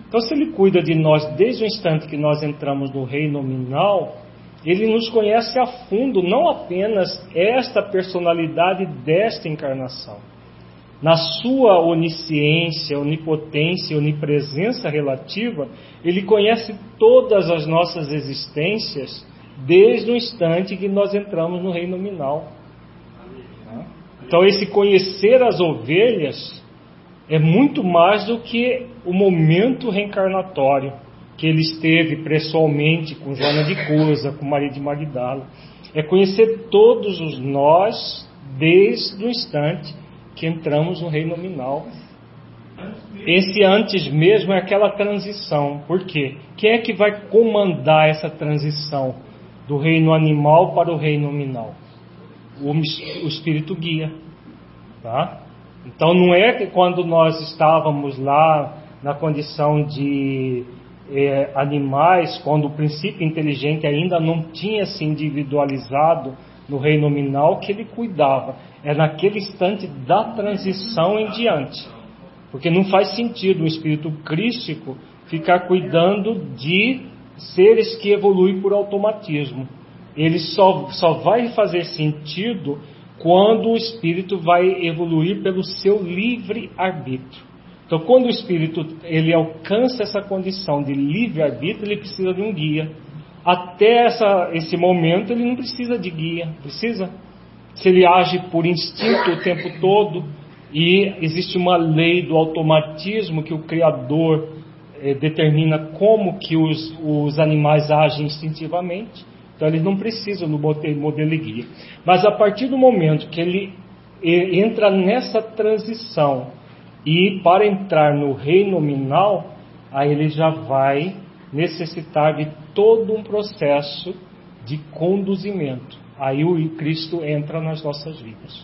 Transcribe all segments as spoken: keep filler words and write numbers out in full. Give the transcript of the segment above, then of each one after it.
Então, se Ele cuida de nós desde o instante que nós entramos no reino nominal, Ele nos conhece a fundo, não apenas esta personalidade desta encarnação. Na sua onisciência, onipotência e onipresença relativa, Ele conhece todas as nossas existências desde o instante que nós entramos no reino nominal. Então, esse conhecer as ovelhas é muito mais do que o momento reencarnatório que ele esteve pessoalmente com Joana de Cusa, com Maria de Magdala. É conhecer todos os nós desde o instante que entramos no reino nominal. Esse antes mesmo é aquela transição. Por quê? Quem é que vai comandar essa transição do reino animal para o reino nominal? O, o Espírito guia. Tá? Então não é que quando nós estávamos lá na condição de é, animais, quando o princípio inteligente ainda não tinha se individualizado no reino nominal, que ele cuidava. É naquele instante da transição em diante. Porque não faz sentido o espírito crístico ficar cuidando de seres que evoluem por automatismo. Ele só, só vai fazer sentido quando o espírito vai evoluir pelo seu livre arbítrio. Então, quando o espírito ele alcança essa condição de livre arbítrio, ele precisa de um guia. Até essa, esse momento ele não precisa de guia, precisa? Se ele age por instinto o tempo todo, e existe uma lei do automatismo que o Criador eh, determina como que os, os animais agem instintivamente, então eles não precisam do modelo e guia. Mas a partir do momento que ele eh, entra nessa transição, e para entrar no reino nominal, aí ele já vai necessitar de todo um processo de conduzimento. Aí o Cristo entra nas nossas vidas.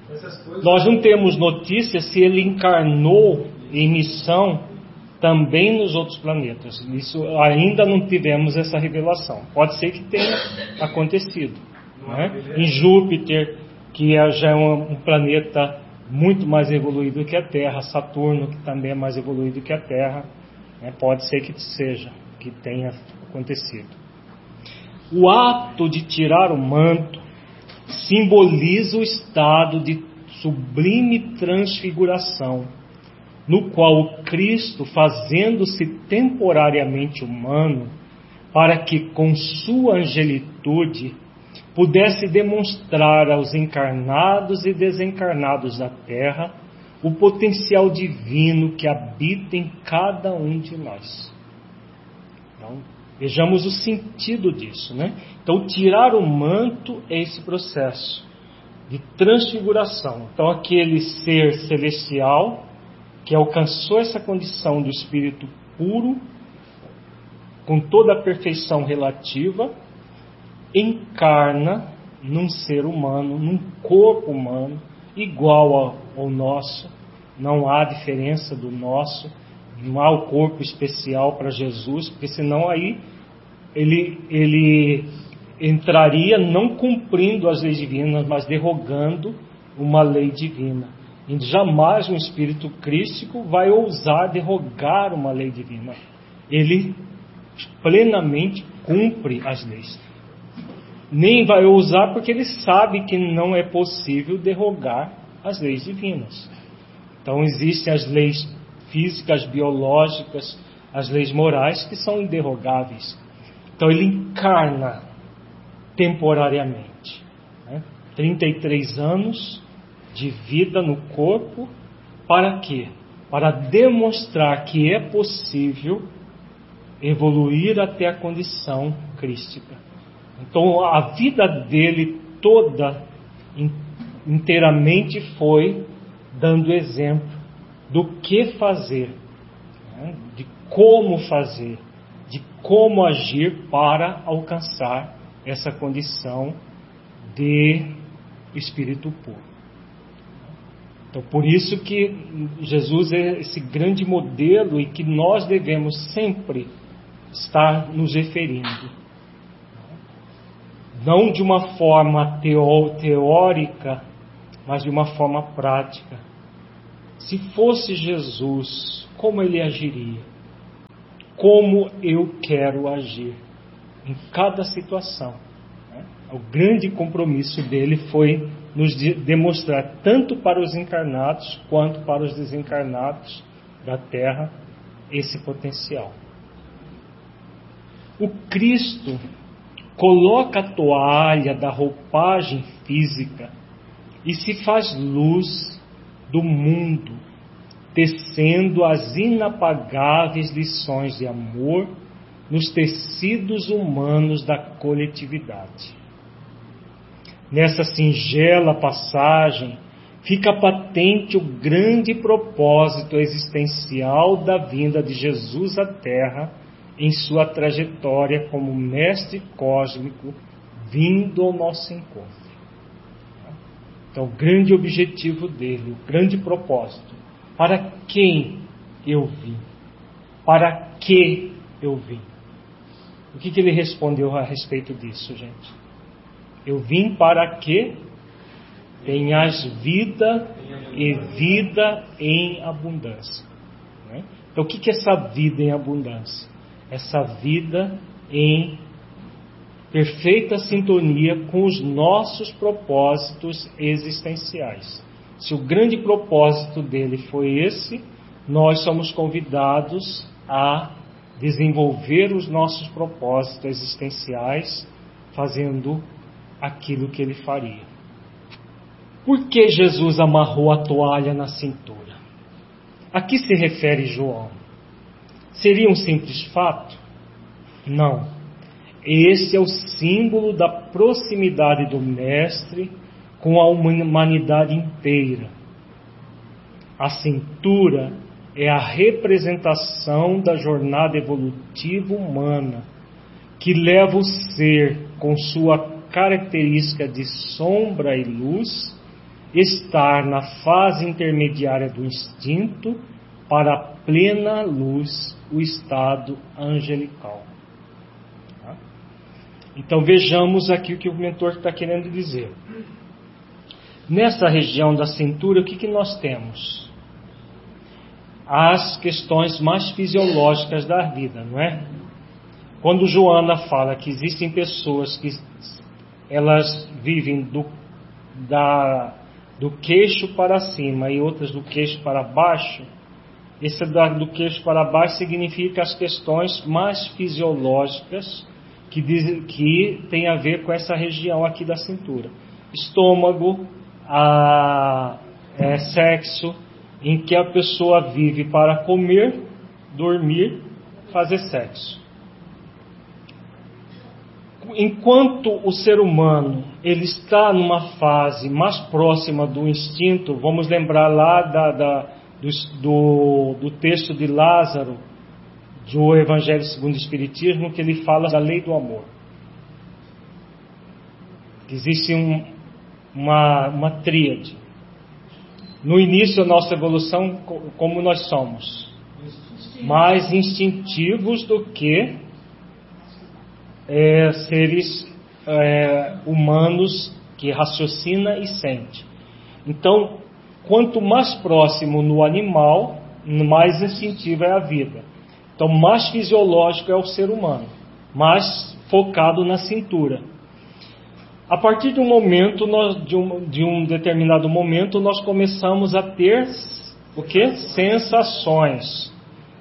Nós não temos notícia se ele encarnou em missão também nos outros planetas. Isso ainda não tivemos essa revelação. Pode ser que tenha acontecido, né? Em Júpiter, que é, já é um, um planeta muito mais evoluído que a Terra, Saturno, que também é mais evoluído que a Terra, né? Pode ser que seja, que tenha acontecido. O ato de tirar o manto simboliza o estado de sublime transfiguração, no qual o Cristo, fazendo-se temporariamente humano, para que com sua angelitude pudesse demonstrar aos encarnados e desencarnados da Terra o potencial divino que habita em cada um de nós. Então, vejamos o sentido disso, né? Então, tirar o manto é esse processo de transfiguração. Então, aquele ser celestial que alcançou essa condição do espírito puro, com toda a perfeição relativa, encarna num ser humano, num corpo humano, igual ao, ao nosso. Não há diferença do nosso. Não há o corpo especial para Jesus, porque senão aí ele, ele entraria não cumprindo as leis divinas, mas derrogando uma lei divina. E jamais um espírito crístico vai ousar derrogar uma lei divina. Ele plenamente cumpre as leis. Nem vai ousar porque ele sabe que não é possível derrogar as leis divinas. Então existem as leis físicas, biológicas, as leis morais que são inderrogáveis. Então ele encarna temporariamente, né? trinta e três anos de vida no corpo, para quê? Para demonstrar que é possível evoluir até a condição crística. Então a vida dele toda inteiramente foi dando exemplo do que fazer, né? De como fazer, de como agir para alcançar essa condição de espírito puro. Então, por isso que Jesus é esse grande modelo e que nós devemos sempre estar nos referindo. Não de uma forma teó- teórica, mas de uma forma prática. Se fosse Jesus, como ele agiria? como eu quero agir em cada situação. O grande compromisso dele foi nos demonstrar, tanto para os encarnados quanto para os desencarnados da Terra, esse potencial. O Cristo coloca a toalha da roupagem física e se faz luz do mundo, tecendo as inapagáveis lições de amor nos tecidos humanos da coletividade. Nessa singela passagem, fica patente o grande propósito existencial da vinda de Jesus à Terra em sua trajetória como mestre cósmico vindo ao nosso encontro. Então, o grande objetivo dele, o grande propósito, para quem eu vim? Para que eu vim? O que, que ele respondeu a respeito disso, gente? Eu vim para que tenhas vida e vida em abundância. Né? Então, o que, que é essa vida em abundância? Essa vida em perfeita sintonia com os nossos propósitos existenciais. Se o grande propósito dele foi esse, nós somos convidados a desenvolver os nossos propósitos existenciais, fazendo aquilo que ele faria. Por que Jesus amarrou a toalha na cintura? A que se refere João? Seria um simples fato? Não. Esse é o símbolo da proximidade do Mestre com a humanidade inteira. A cintura é a representação da jornada evolutiva humana, que leva o ser, com sua característica de sombra e luz, estar na fase intermediária do instinto para a plena luz, o estado angelical. Então vejamos aqui o que o mentor está querendo dizer. Nessa região da cintura, o que, que nós temos? As questões mais fisiológicas da vida, não é? Quando Joana fala que existem pessoas que elas vivem do, da, do queixo para cima e outras do queixo para baixo, esse do queixo para baixo significa as questões mais fisiológicas que, diz, que tem a ver com essa região aqui da cintura. Estômago, a, é, sexo, em que a pessoa vive para comer, dormir, fazer sexo. Enquanto o ser humano ele está numa fase mais próxima do instinto, vamos lembrar lá da, da, do, do texto de Lázaro, do Evangelho segundo o Espiritismo, que ele fala da lei do amor. Existe um, uma, uma tríade. No início da nossa evolução, como nós somos? Mais instintivos do que É, seres é, humanos que raciocina e sente. Então, quanto mais próximo no animal, mais instintiva é a vida. Então, mais fisiológico é o ser humano, mais focado na cintura. A partir de um momento, nós, de, um, de um determinado momento, nós começamos a ter o quê? Sensações.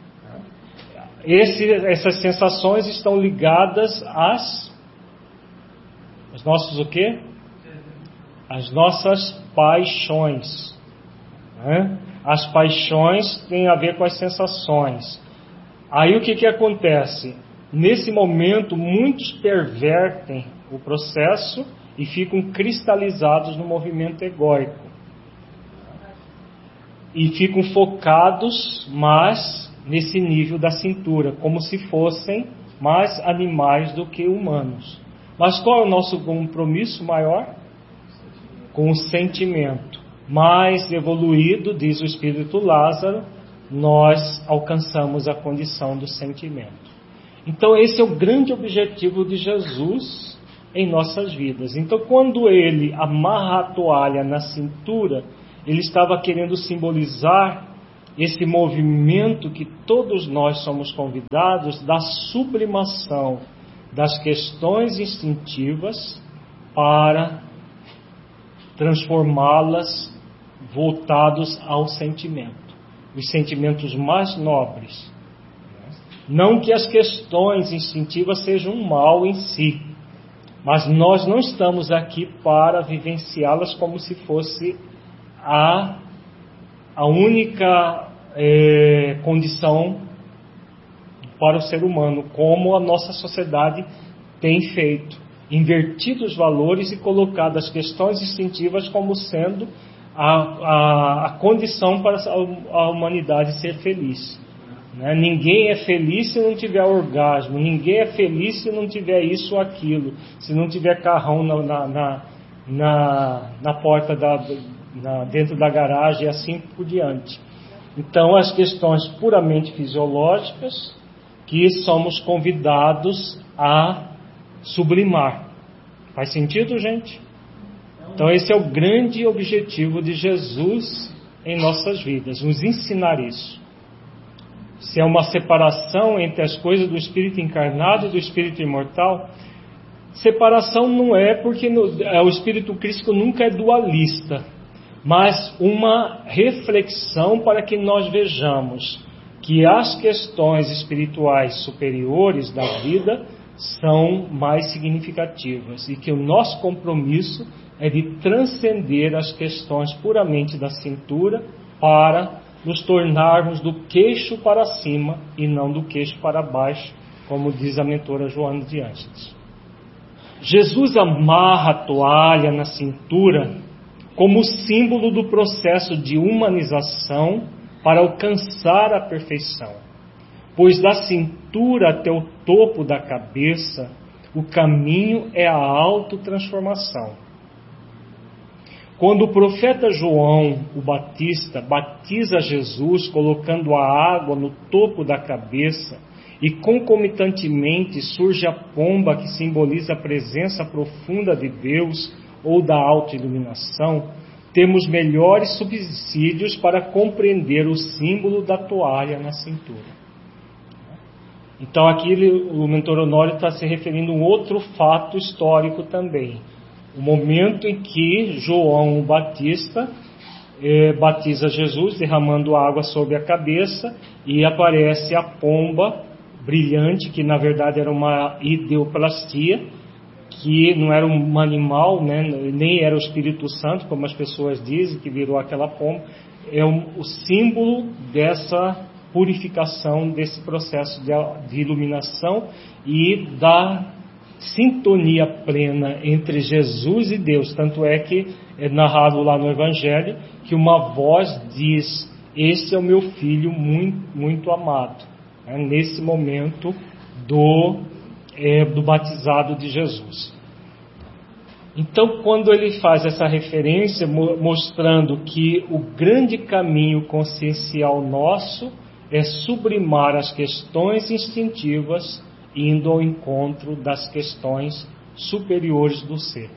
Esse, essas sensações estão ligadas às, às nossas o quê? As nossas paixões. Né? As paixões têm a ver com as sensações. Aí o que, que acontece? Nesse momento, muitos pervertem o processo e ficam cristalizados no movimento egóico. E ficam focados mais nesse nível da cintura, como se fossem mais animais do que humanos. Mas qual é o nosso compromisso maior? Com o sentimento. Mais evoluído, diz o Espírito Lázaro, nós alcançamos a condição do sentimento. Então esse é o grande objetivo de Jesus em nossas vidas. Então quando ele amarra a toalha na cintura, ele estava querendo simbolizar esse movimento que todos nós somos convidados da sublimação das questões instintivas para transformá-las voltados ao sentimento, os sentimentos mais nobres. Não que as questões instintivas sejam um mal em si, mas nós não estamos aqui para vivenciá-las como se fosse a, a única é, condição para o ser humano, como a nossa sociedade tem feito, invertido os valores e colocado as questões instintivas como sendo a, a, a condição para a humanidade ser feliz. Né? Ninguém é feliz se não tiver orgasmo, ninguém é feliz se não tiver isso ou aquilo, se não tiver carrão na, na, na, na, na porta, da, na, dentro da garagem e assim por diante. Então, as questões puramente fisiológicas que somos convidados a sublimar. Faz sentido, gente? Então, esse é o grande objetivo de Jesus em nossas vidas, nos ensinar isso. Se é uma separação entre as coisas do espírito encarnado e do espírito imortal, separação não é, porque no, o espírito crístico nunca é dualista, mas uma reflexão para que nós vejamos que as questões espirituais superiores da vida são mais significativas e que o nosso compromisso é de transcender as questões puramente da cintura para nos tornarmos do queixo para cima e não do queixo para baixo, como diz a mentora Joana de Ângeles. Jesus amarra a toalha na cintura como símbolo do processo de humanização para alcançar a perfeição, pois da cintura até o topo da cabeça, o caminho é a autotransformação. Quando o profeta João, o Batista, batiza Jesus colocando a água no topo da cabeça e concomitantemente surge a pomba que simboliza a presença profunda de Deus ou da autoiluminação, temos melhores subsídios para compreender o símbolo da toalha na cintura. Então aqui o mentor Honório está se referindo a um outro fato histórico também. O momento em que João o Batista eh, batiza Jesus, derramando água sobre a cabeça, e aparece a pomba brilhante, que na verdade era uma ideoplastia, que não era um animal, né, nem era o Espírito Santo, como as pessoas dizem, que virou aquela pomba. É um, o símbolo dessa purificação, desse processo de, de iluminação e da sintonia plena entre Jesus e Deus. Tanto é que é narrado lá no Evangelho que uma voz diz: "Esse é o meu filho muito, muito amado", é, nesse momento do, é, do batizado de Jesus. Então, quando ele faz essa referência, mostrando que o grande caminho consciencial nosso é sublimar as questões instintivas, indo ao encontro das questões superiores do ser.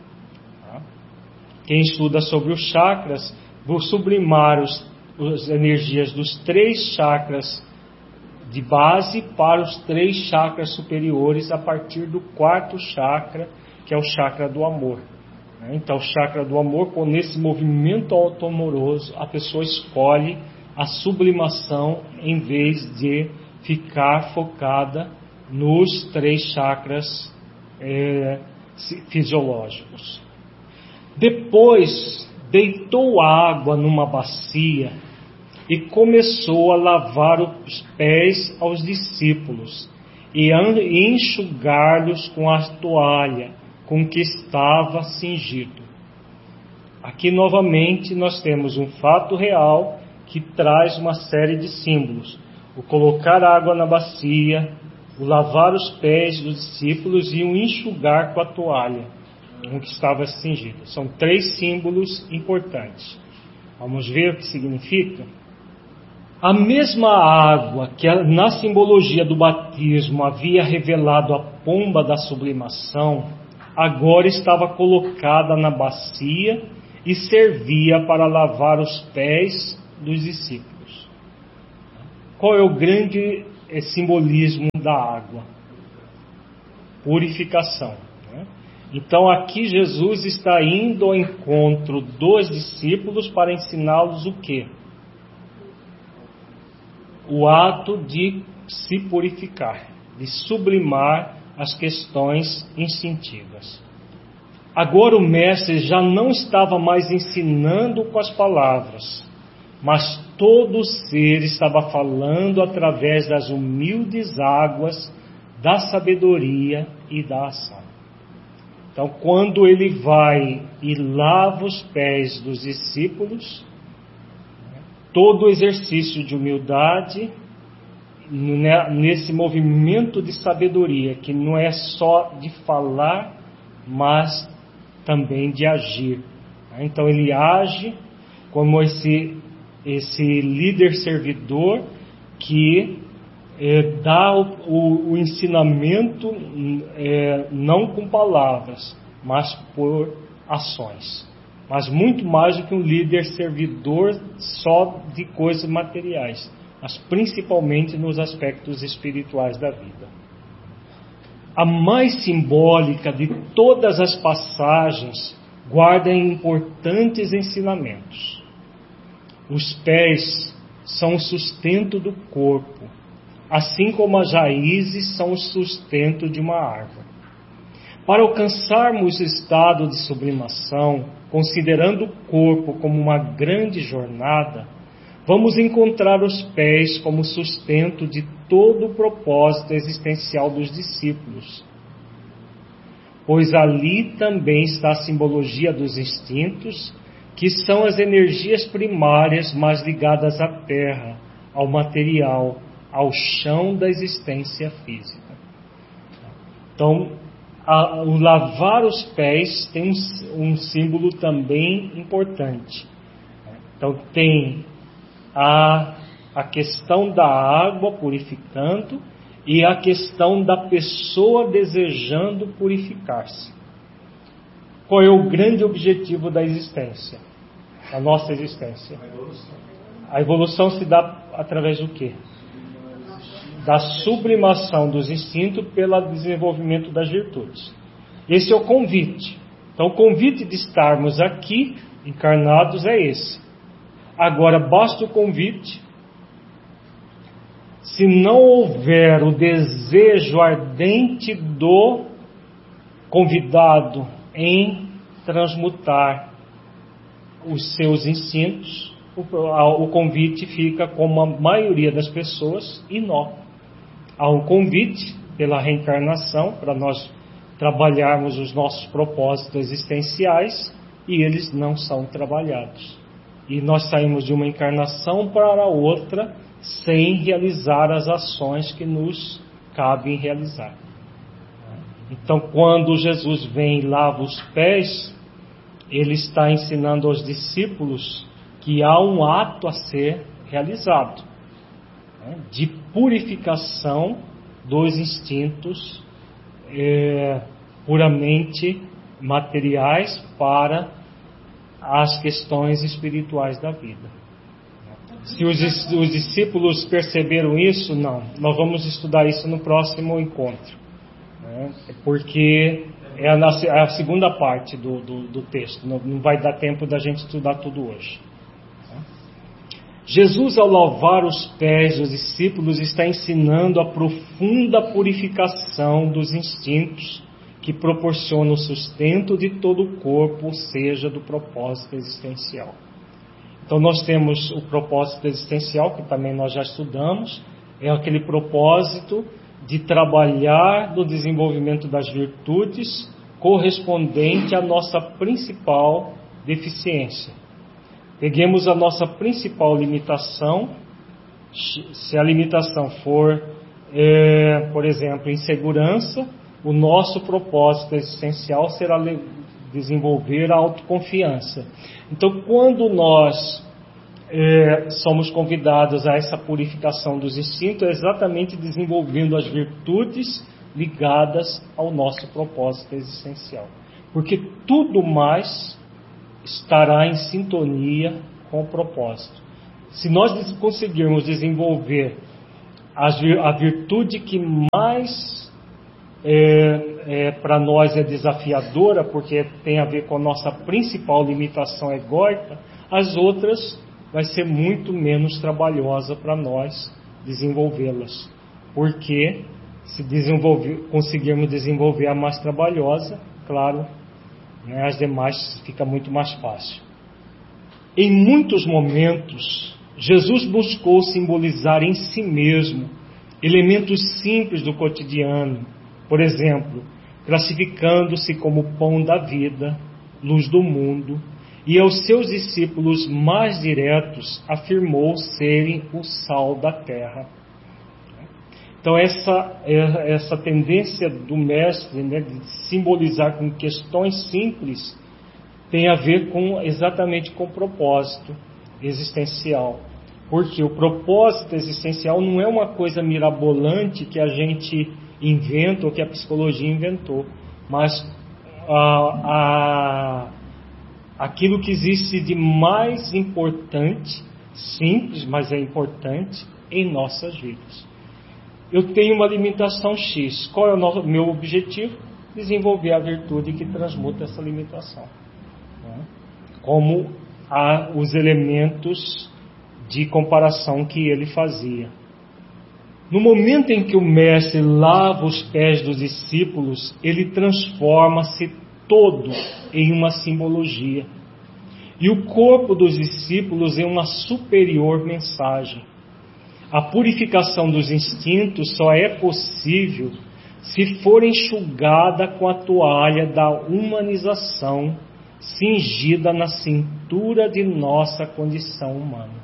Quem estuda sobre os chakras, vou sublimar os, as energias dos três chakras de base para os três chakras superiores a partir do quarto chakra, que é o chakra do amor. Então, o chakra do amor, com esse movimento auto-amoroso, a pessoa escolhe a sublimação em vez de ficar focada nos três chakras é, fisiológicos. Depois, deitou água numa bacia e começou a lavar os pés aos discípulos e enxugar-lhes com a toalha com que estava cingido. Aqui novamente nós temos um fato real que traz uma série de símbolos: o colocar água na bacia, o lavar os pés dos discípulos e o enxugar com a toalha com que estava cingido. São três símbolos importantes. Vamos ver o que significa? A mesma água que na simbologia do batismo havia revelado a pomba da sublimação, agora estava colocada na bacia e servia para lavar os pés dos discípulos. qual é o grande é, simbolismo da água? Purificação. Né? Então aqui Jesus está indo ao encontro dos discípulos para ensiná-los o quê? O ato de se purificar, de sublimar as questões instintivas. Agora o mestre já não estava mais ensinando com as palavras, mas todo o ser estava falando através das humildes águas da sabedoria e da ação. Então, quando ele vai e lava os pés dos discípulos, todo o exercício de humildade, nesse movimento de sabedoria, que não é só de falar, mas também de agir. Então ele age como esse, esse líder servidor que é, dá o, o, o ensinamento é, não com palavras, mas por ações. Mas muito mais do que um líder servidor só de coisas materiais, mas principalmente nos aspectos espirituais da vida. A mais simbólica de todas as passagens guarda importantes ensinamentos. Os pés são o sustento do corpo, assim como as raízes são o sustento de uma árvore. Para alcançarmos o estado de sublimação, considerando o corpo como uma grande jornada, vamos encontrar os pés como sustento de todo o propósito existencial dos discípulos, pois ali também está a simbologia dos instintos, que são as energias primárias mais ligadas à terra, ao material, ao chão da existência física. Então, a, o lavar os pés tem um, um símbolo também importante. Então, tem A, a questão da água purificando e a questão da pessoa desejando purificar-se. Qual é o grande objetivo da existência? A nossa existência. A evolução. A evolução se dá através do quê? Da sublimação dos instintos pelo desenvolvimento das virtudes. Esse é o convite. Então o convite de estarmos aqui encarnados é esse. Agora, basta o convite. Se não houver o desejo ardente do convidado em transmutar os seus instintos, o, o convite fica, como a maioria das pessoas, inócuo. Há um convite pela reencarnação, para nós trabalharmos os nossos propósitos existenciais, e eles não são trabalhados. E nós saímos de uma encarnação para outra sem realizar as ações que nos cabem realizar. Então, quando Jesus vem e lava os pés, ele está ensinando aos discípulos que há um ato a ser realizado, né, de purificação dos instintos é, puramente materiais para as questões espirituais da vida. Se os, os discípulos perceberam isso, não. Nós vamos estudar isso no próximo encontro, né? Porque é a, é a segunda parte do, do, do texto. Não, não vai dar tempo da gente estudar tudo hoje. Jesus, ao lavar os pés dos discípulos, está ensinando a profunda purificação dos instintos que proporciona o sustento de todo o corpo, ou seja, do propósito existencial. Então nós temos o propósito existencial, que também nós já estudamos, é aquele propósito de trabalhar no desenvolvimento das virtudes correspondente à nossa principal deficiência. Peguemos a nossa principal limitação. Se a limitação for, é, por exemplo, insegurança, o nosso propósito existencial será desenvolver a autoconfiança. Então, quando nós é, somos convidados a essa purificação dos instintos, é exatamente desenvolvendo as virtudes ligadas ao nosso propósito existencial. Porque tudo mais estará em sintonia com o propósito. Se nós conseguirmos desenvolver a virtude que mais é, é, para nós é desafiadora, porque tem a ver com a nossa principal limitação egóica, as outras vai ser muito menos trabalhosa para nós desenvolvê-las, porque se desenvolver, conseguirmos desenvolver a mais trabalhosa, claro, né, as demais fica muito mais fácil. Em muitos momentos, Jesus buscou simbolizar em si mesmo elementos simples do cotidiano, por exemplo, classificando-se como pão da vida, luz do mundo, e aos seus discípulos mais diretos afirmou serem o sal da terra. Então essa, essa tendência do mestre, né, de simbolizar com questões simples tem a ver com, exatamente com o propósito existencial. Porque o propósito existencial não é uma coisa mirabolante que a gente inventa ou que a psicologia inventou, mas a, a, aquilo que existe de mais importante, simples, mas é importante, em nossas vidas. Eu tenho uma limitação X. Qual é o meu objetivo? Desenvolver a virtude que transmuta essa limitação. Né? Como a, os elementos de comparação que ele fazia. No momento em que o mestre lava os pés dos discípulos, ele transforma-se todo em uma simbologia. E o corpo dos discípulos em uma superior mensagem. A purificação dos instintos só é possível se for enxugada com a toalha da humanização cingida na cintura de nossa condição humana.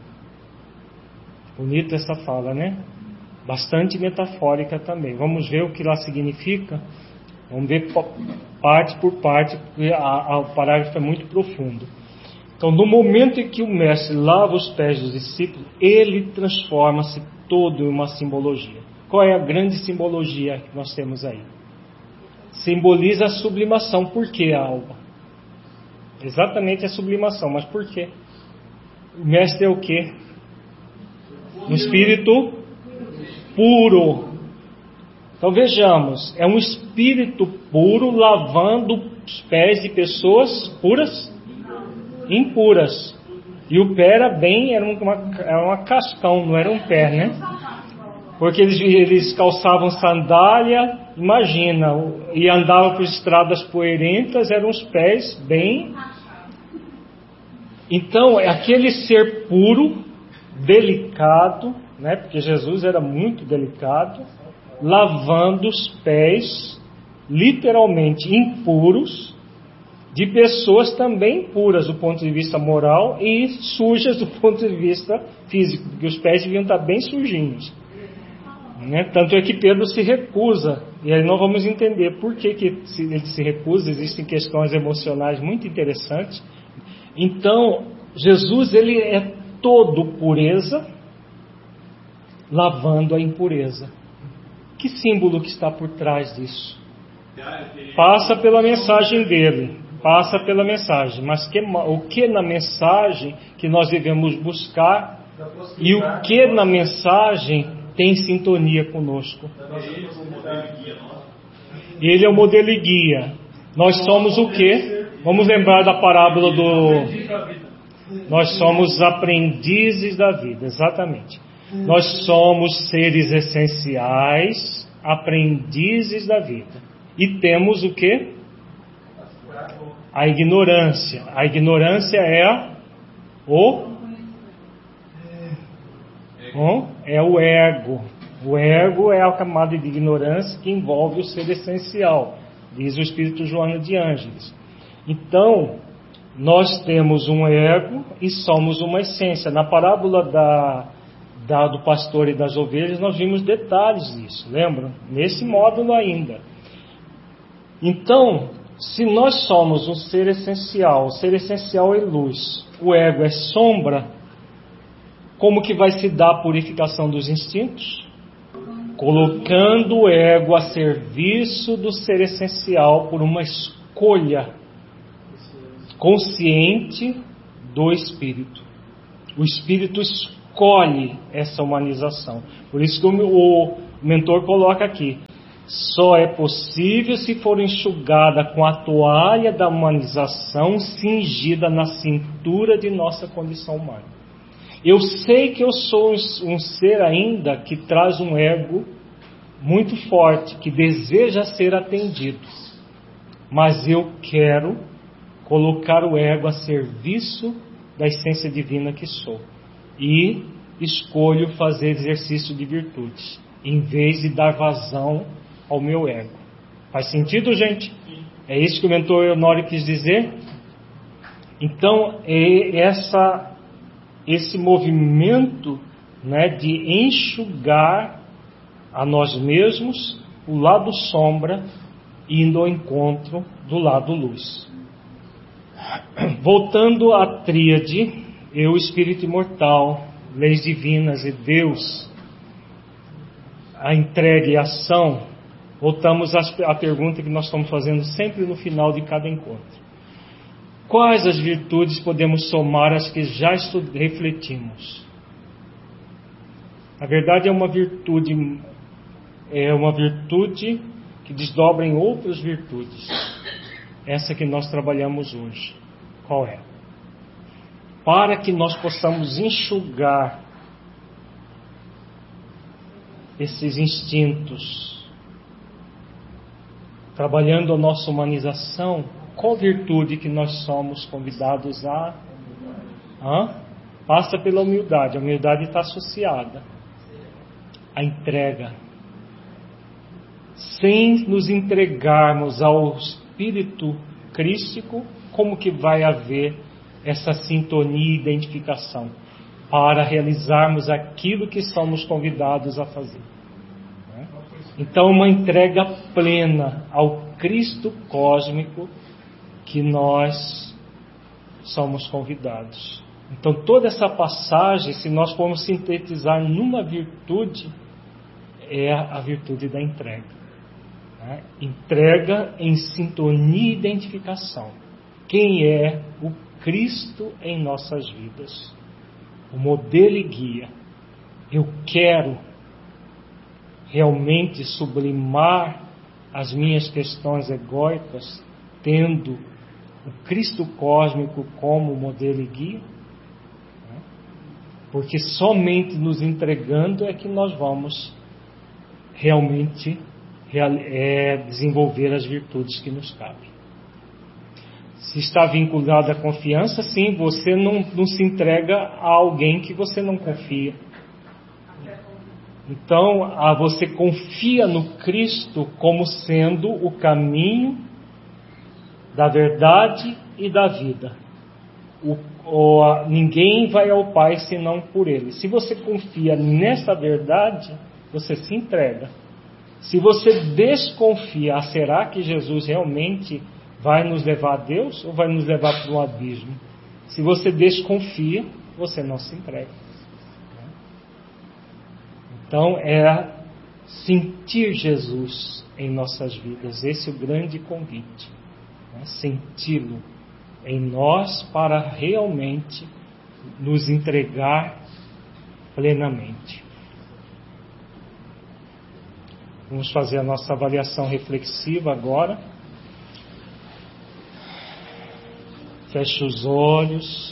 Bonita essa fala, né? Bastante metafórica também. Vamos ver o que lá significa? Vamos ver parte por parte, porque a, a, o parágrafo é muito profundo. Então, no momento em que o mestre lava os pés dos discípulos, ele transforma-se todo em uma simbologia. Qual é a grande simbologia que nós temos aí? Simboliza a sublimação. Por que, Alba? Exatamente a sublimação, mas por quê? O mestre é o quê? Um espírito puro. Então vejamos, é um espírito puro lavando os pés de pessoas puras? Impuras. E o pé era bem, era uma, era uma cascão, não era um pé, né? Porque eles, eles calçavam sandália, imagina, e andavam por estradas poeirentas, eram os pés bem... Então, aquele ser puro, delicado, né? Porque Jesus era muito delicado, lavando os pés, literalmente impuros, de pessoas também puras do ponto de vista moral e sujas do ponto de vista físico, porque os pés deviam estar bem sujinhos. Né? Tanto é que Pedro se recusa, e aí nós vamos entender por que, que ele se recusa. Existem questões emocionais muito interessantes. Então, Jesus ele é todo pureza, lavando a impureza. Que símbolo que está por trás disso? Passa pela mensagem dele. Passa pela mensagem, mas que, o que na mensagem que nós devemos buscar e o que na mensagem tem sintonia conosco. Ele é o modelo e guia. Nós somos o quê? Vamos lembrar da parábola do... Nós somos aprendizes da vida, exatamente. Nós somos seres essenciais, aprendizes da vida. E temos o quê? A ignorância. A ignorância é o, o é o ego. O ego é a camada de ignorância que envolve o ser essencial, diz o Espírito Joana de Ângeles. Então, nós temos um ego e somos uma essência. Na parábola da, da, do pastor e das ovelhas, nós vimos detalhes disso, lembram? Nesse módulo ainda. Então, se nós somos um ser essencial, o ser essencial é luz, o ego é sombra, como que vai se dar a purificação dos instintos? Colocando o ego a serviço do ser essencial por uma escolha consciente do espírito. O espírito escolhe essa humanização. Por isso que o mentor coloca aqui: só é possível se for enxugada com a toalha da humanização cingida na cintura de nossa condição humana. Eu sei que eu sou um ser ainda que traz um ego muito forte, que deseja ser atendido. Mas eu quero colocar o ego a serviço da essência divina que sou. E escolho fazer exercício de virtudes, em vez de dar vazão ao meu ego. Faz sentido, gente? É isso que o mentor Honório quis dizer? Então, é essa, esse movimento, né, de enxugar a nós mesmos o lado sombra, indo ao encontro do lado luz. Voltando à tríade, eu, espírito imortal, leis divinas e Deus, a entrega e a ação, voltamos à pergunta que nós estamos fazendo sempre no final de cada encontro. Quais as virtudes podemos somar às que já refletimos? Na verdade, é uma virtude, é uma virtude que desdobra em outras virtudes. Essa que nós trabalhamos hoje. Qual é? Para que nós possamos enxugar esses instintos, trabalhando a nossa humanização, qual virtude que nós somos convidados a... Hã? Passa pela humildade. A humildade está associada à entrega. Sem nos entregarmos ao Espírito Crístico, como que vai haver essa sintonia e identificação para realizarmos aquilo que somos convidados a fazer? Então, uma entrega plena ao Cristo cósmico que nós somos convidados. Então, toda essa passagem, se nós formos sintetizar numa virtude, é a virtude da entrega. Né? Entrega em sintonia e identificação. Quem é o Cristo em nossas vidas? O modelo e guia. Eu quero realmente sublimar as minhas questões egóicas, tendo o Cristo cósmico como modelo e guia? Porque somente nos entregando é que nós vamos realmente é, desenvolver as virtudes que nos cabem. Se está vinculado à confiança, sim, você não, não se entrega a alguém que você não confia. Então, a, você confia no Cristo como sendo o caminho da verdade e da vida. O, o, a, ninguém vai ao Pai senão por Ele. Se você confia nessa verdade, você se entrega. Se você desconfia, ah, será que Jesus realmente vai nos levar a Deus ou vai nos levar para um abismo? Se você desconfia, você não se entrega. Então, é sentir Jesus em nossas vidas. Esse é o grande convite. Né? Senti-lo em nós para realmente nos entregar plenamente. Vamos fazer a nossa avaliação reflexiva agora. Feche os olhos.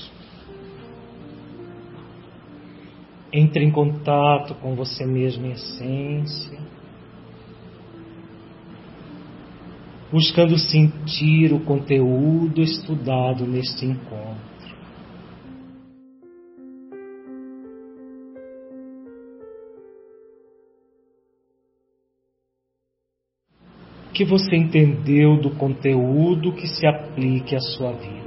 Entre em contato com você mesmo em essência. Buscando sentir o conteúdo estudado neste encontro. O que você entendeu do conteúdo que se aplique à sua vida?